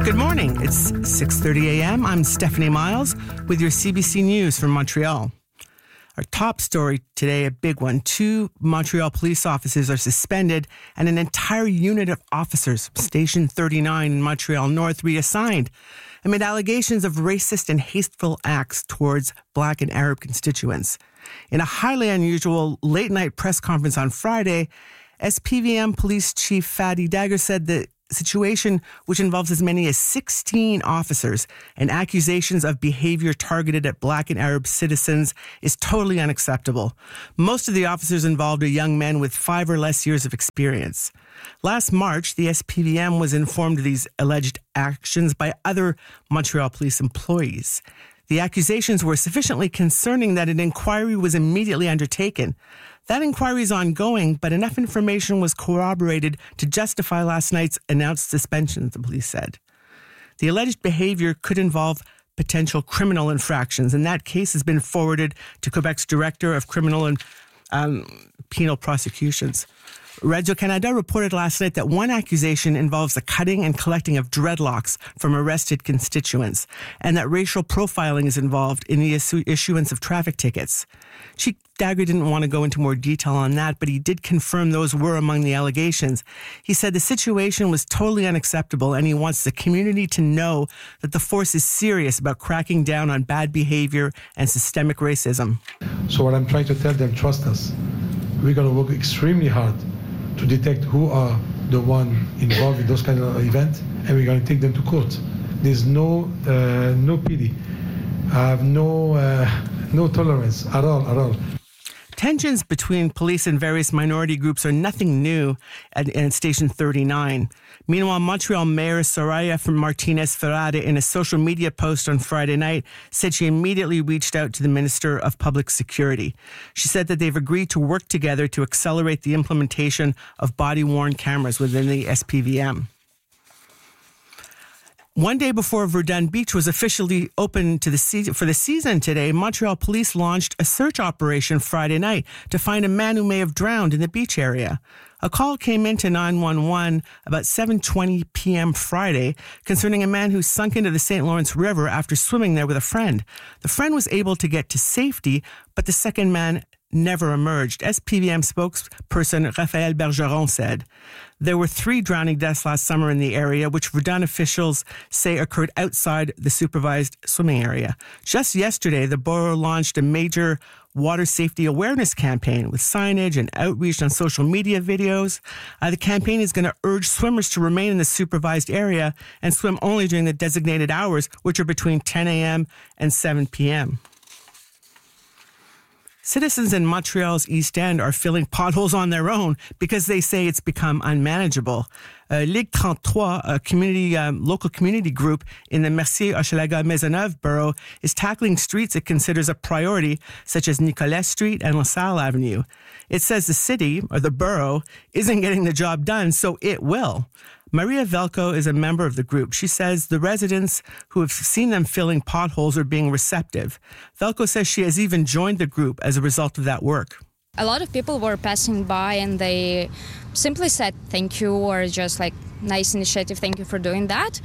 Good morning. It's 6:30 a.m. I'm Stephanie Miles with your CBC News from Montreal. Our top story today, a big one. 2 Montreal police officers are suspended and an entire unit of officers, Station 39 in Montreal North, reassigned amid allegations of racist and hateful acts towards Black and Arab constituents. In a highly unusual late-night press conference on Friday, SPVM Police Chief Fadi Dagger said the situation, which involves as many as 16 officers and accusations of behavior targeted at Black and Arab citizens, is totally unacceptable. Most of the officers involved are young men with 5 or less years of experience. Last March, the SPVM was informed of these alleged actions by other Montreal police employees. The accusations were sufficiently concerning that an inquiry was immediately undertaken. That inquiry is ongoing, but enough information was corroborated to justify last night's announced suspensions, the police said. The alleged behavior could involve potential criminal infractions, and that case has been forwarded to Quebec's Director of Criminal and Penal Prosecutions. Radio-Canada reported last night that one accusation involves the cutting and collecting of dreadlocks from arrested constituents, and that racial profiling is involved in the issuance of traffic tickets. Chief Dagger didn't want to go into more detail on that, but he did confirm those were among the allegations. He said the situation was totally unacceptable, and he wants the community to know that the force is serious about cracking down on bad behavior and systemic racism. So what I'm trying to tell them, trust us. We're going to work extremely hard to detect who are the one involved in those kind of events, and we're going to take them to court. There's no pity. I have no tolerance at all. Tensions between police and various minority groups are nothing new at Station 39. Meanwhile, Montreal Mayor Soraya Martinez-Ferrada, in a social media post on Friday night, said she immediately reached out to the Minister of Public Security. She said that they've agreed to work together to accelerate the implementation of body-worn cameras within the SPVM. One day before Verdun Beach was officially open to for the season today, Montreal police launched a search operation Friday night to find a man who may have drowned in the beach area. A call came into 911 about 7:20 p.m. Friday concerning a man who sunk into the St. Lawrence River after swimming there with a friend. The friend was able to get to safety, but the second man never emerged. SPVM spokesperson Raphaël Bergeron said there were 3 drowning deaths last summer in the area, which Verdun officials say occurred outside the supervised swimming area. Just yesterday, the borough launched a major water safety awareness campaign with signage and outreach on social media videos. The campaign is going to urge swimmers to remain in the supervised area and swim only during the designated hours, which are between 10 a.m. and 7 p.m. Citizens in Montreal's East End are filling potholes on their own because they say it's become unmanageable. Ligue 33, a local community group in the Mercier-Hochelaga-Maisonneuve borough, is tackling streets it considers a priority, such as Nicolet Street and LaSalle Avenue. It says the city, or the borough, isn't getting the job done, so it will. Maria Velko is a member of the group. She says the residents who have seen them filling potholes are being receptive. Velko says she has even joined the group as a result of that work. A lot of people were passing by and they simply said thank you, or just like, nice initiative, thank you for doing that.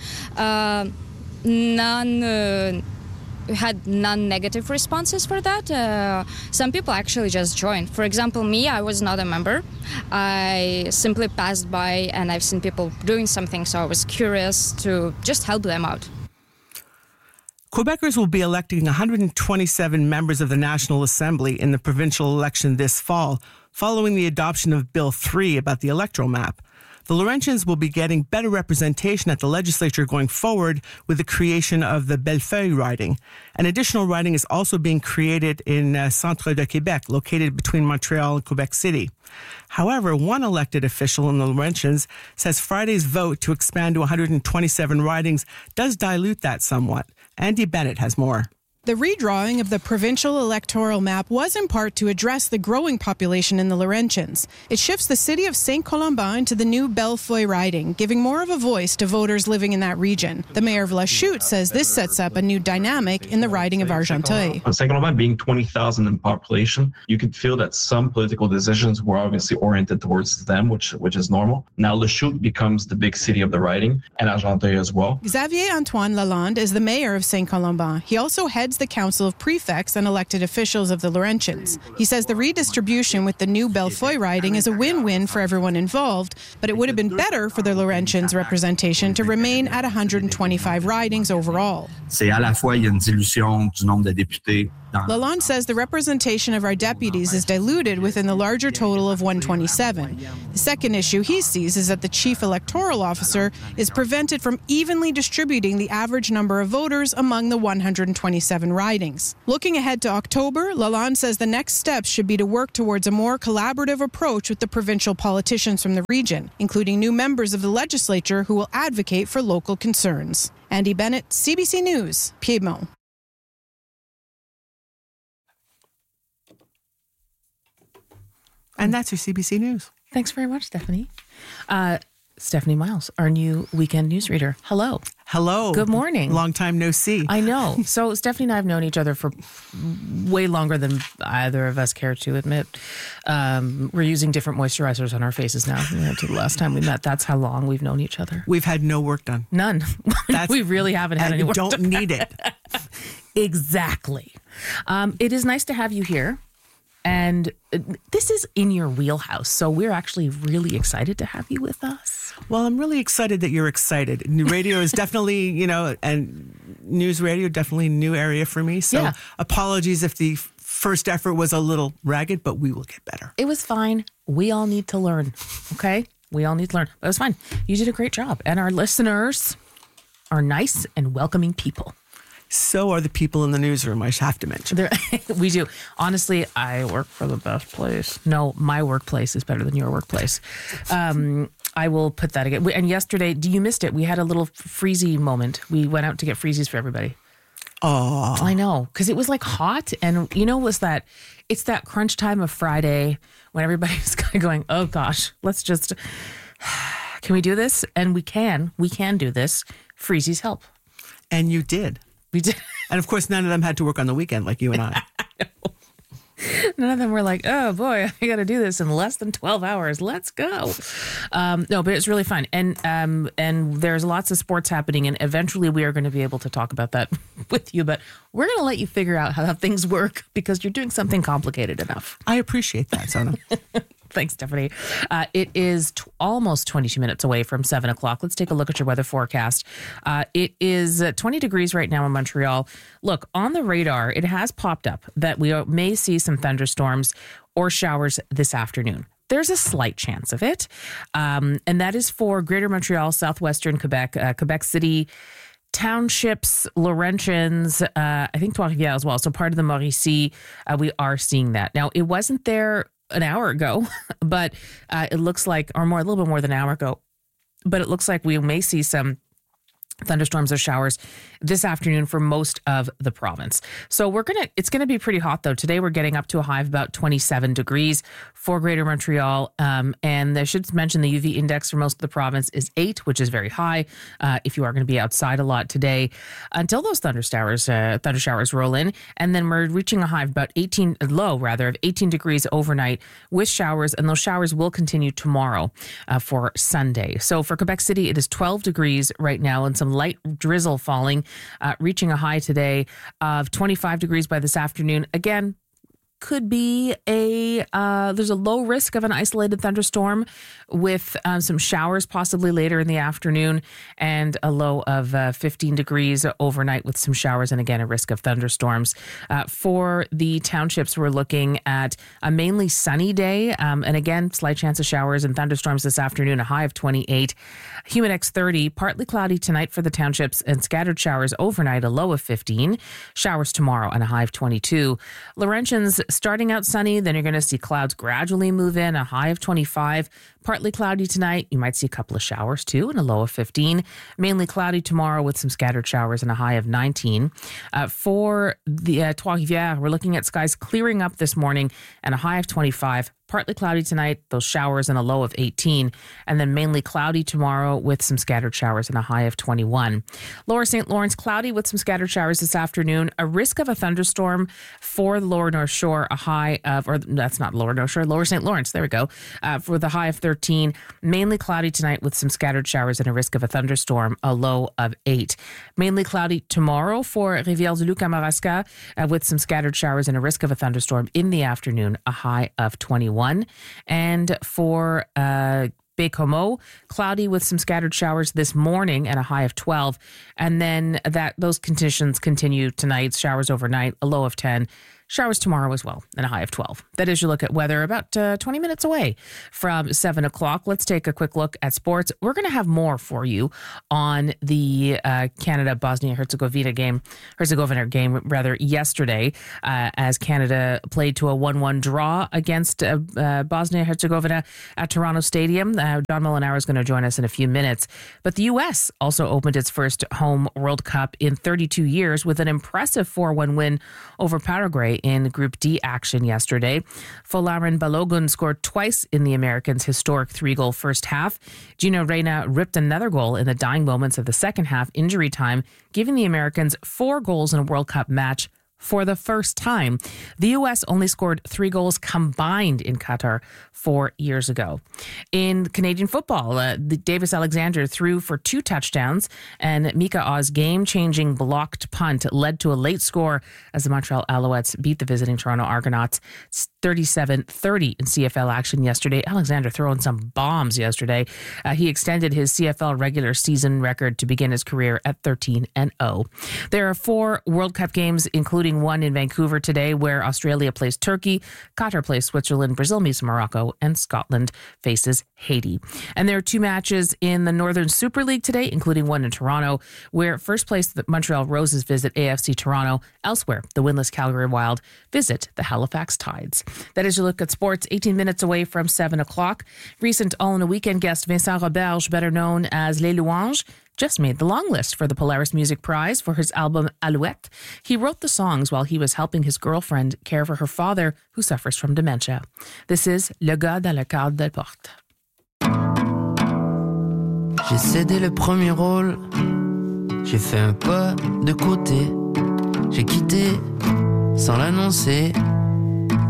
Had non-negative responses for that. Some people actually just joined. For example, me, I was not a member. I simply passed by and I've seen people doing something, so I was curious to just help them out. Quebecers will be electing 127 members of the National Assembly in the provincial election this fall, following the adoption of Bill 3 about the electoral map. The Laurentians will be getting better representation at the legislature going forward with the creation of the Bellefeuille riding. An additional riding is also being created in Centre de Québec, located between Montreal and Quebec City. However, one elected official in the Laurentians says Friday's vote to expand to 127 ridings does dilute that somewhat. Andy Bennett has more. The redrawing of the provincial electoral map was in part to address the growing population in the Laurentians. It shifts the city of Saint-Colomban into the new Bellefeuille riding, giving more of a voice to voters living in that region. The mayor of Lachute says this sets up a new dynamic in the riding of Argenteuil. Saint-Colomban being 20,000 in population, you could feel that some political decisions were obviously oriented towards them, which is normal. Now Lachute becomes the big city of the riding, and Argenteuil as well. Xavier Antoine Lalonde is the mayor of Saint-Colomban. He also heads the Council of Prefects and elected officials of the Laurentians. He says the redistribution with the new Bellefeuille riding is a win-win for everyone involved, but it would have been better for the Laurentians' representation to remain at 125 ridings overall. C'est à la fois, il y a une dilution du nombre de députés. Lalonde says the representation of our deputies is diluted within the larger total of 127. The second issue he sees is that the chief electoral officer is prevented from evenly distributing the average number of voters among the 127 ridings. Looking ahead to October, Lalonde says the next steps should be to work towards a more collaborative approach with the provincial politicians from the region, including new members of the legislature who will advocate for local concerns. Andy Bennett, CBC News, Piedmont. And that's your CBC News. Thanks very much, Stephanie. Stephanie Miles, our new weekend newsreader. Hello. Hello. Good morning. Long time no see. I know. So Stephanie and I have known each other for way longer than either of us care to admit. We're using different moisturizers on our faces now to the last time we met. That's how long we've known each other. We've had no work done. None. We really haven't had any work done. Don't need it. Exactly. It is nice to have you here. And this is in your wheelhouse, so we're actually really excited to have you with us. Well, I'm really excited that you're excited. Radio is definitely, and news radio, definitely a new area for me. So Apologies if the first effort was a little ragged, but we will get better. It was fine. We all need to learn, okay? We all need to learn. But it was fine. You did a great job. And our listeners are nice and welcoming people. So are the people in the newsroom, I have to mention. We do. Honestly, I work for the best place. No, my workplace is better than your workplace. I will put that again. And yesterday, you missed it. We had a little freezy moment. We went out to get freezies for everybody. Oh, I know. Because it was like hot. And it's that crunch time of Friday when everybody's kind of going, oh gosh, let's just, can we do this? And we can do this. Freezies help. And you did. We did. And of course, none of them had to work on the weekend like you and I. None of them were like, oh boy, I got to do this in less than 12 hours. Let's go. No, but it's really fun. And there's lots of sports happening. And eventually we are going to be able to talk about that with you. But we're going to let you figure out how things work because you're doing something complicated enough. I appreciate that, Sona. Thanks, Stephanie. It is almost 22 minutes away from 7 o'clock. Let's take a look at your weather forecast. It is 20 degrees right now in Montreal. Look, on the radar, it has popped up that we may see some thunderstorms or showers this afternoon. There's a slight chance of it. And that is for Greater Montreal, southwestern Quebec, Quebec City, townships, Laurentians, I think Trois-Rivières as well. So part of the Mauricie, we are seeing that. Now, it wasn't there an hour ago, but it looks like, or more, a little bit more than an hour ago, but it looks like we may see some thunderstorms or showers this afternoon for most of the province. So it's going to be pretty hot though. Today we're getting up to a high of about 27 degrees for Greater Montreal. And I should mention the UV index for most of the province is 8, which is very high. If you are going to be outside a lot today until those thunder showers roll in. And then we're reaching a high of about 18 degrees overnight with showers. And those showers will continue tomorrow for Sunday. So for Quebec City, it is 12 degrees right now and some light drizzle falling, reaching a high today of 25 degrees by this afternoon. Again, could be there's a low risk of an isolated thunderstorm with some showers possibly later in the afternoon and a low of 15 degrees overnight with some showers and again a risk of thunderstorms. For the townships, we're looking at a mainly sunny day and again slight chance of showers and thunderstorms this afternoon, a high of 28. Humidex 30, partly cloudy tonight for the townships and scattered showers overnight, a low of 15. Showers tomorrow and a high of 22. Laurentians, starting out sunny, then you're going to see clouds gradually move in, a high of 25. Partly cloudy tonight. You might see a couple of showers too, and a low of 15. Mainly cloudy tomorrow with some scattered showers and a high of 19. For the Trois-Rivières, we're looking at skies clearing up this morning and a high of 25. Partly cloudy tonight, those showers and a low of 18. And then mainly cloudy tomorrow with some scattered showers and a high of 21. Lower St. Lawrence, cloudy with some scattered showers this afternoon. A risk of a thunderstorm for the lower North Shore, a high of, or that's not lower North Shore, lower St. Lawrence, there we go, for the high of 13. Mainly cloudy tonight with some scattered showers and a risk of a thunderstorm, a low of 8. Mainly cloudy tomorrow for Rivière-du-Loup-Kamouraska with some scattered showers and a risk of a thunderstorm in the afternoon, a high of 21. And for Baie-Comeau, cloudy with some scattered showers this morning and a high of 12. And then those conditions continue tonight, showers overnight, a low of 10. Showers tomorrow as well, and a high of 12. That is your look at weather, about 20 minutes away from 7 o'clock. Let's take a quick look at sports. We're going to have more for you on the Canada-Bosnia-Herzegovina game yesterday, as Canada played to a 1-1 draw against Bosnia-Herzegovina at Toronto Stadium. John Molinaro is going to join us in a few minutes. But the U.S. also opened its first home World Cup in 32 years with an impressive 4-1 win over Paraguay in Group D action yesterday. Folarin Balogun scored twice in the Americans' historic 3-goal first half. Gino Reyna ripped another goal in the dying moments of the second half injury time, giving the Americans 4 goals in a World Cup match for the first time. The U.S. only scored 3 goals combined in Qatar 4 years ago. In Canadian football, Davis Alexander threw for 2 touchdowns, and Mika Oz game-changing blocked punt led to a late score as the Montreal Alouettes beat the visiting Toronto Argonauts 37-30 in CFL action yesterday. Alexander throwing some bombs yesterday. He extended his CFL regular season record to begin his career at 13-0. There are 4 World Cup games, including one in Vancouver today, where Australia plays Turkey, Qatar plays Switzerland, Brazil meets Morocco, and Scotland faces Haiti. And there are 2 matches in the Northern Super League today, including one in Toronto, where first place the Montreal Roses visit AFC Toronto. Elsewhere, the winless Calgary Wild visit the Halifax Tides. That is your look at sports, 18 minutes away from 7 o'clock. Recent All-in-a-Weekend guest Vincent Roberge, better known as Les Louanges, just made the long list for the Polaris Music Prize for his album Alouette. He wrote the songs while he was helping his girlfriend care for her father, who suffers from dementia. This is Le gars dans le cadre de porte. J'ai cédé le premier rôle, j'ai fait un pas de côté, j'ai quitté sans l'annoncer.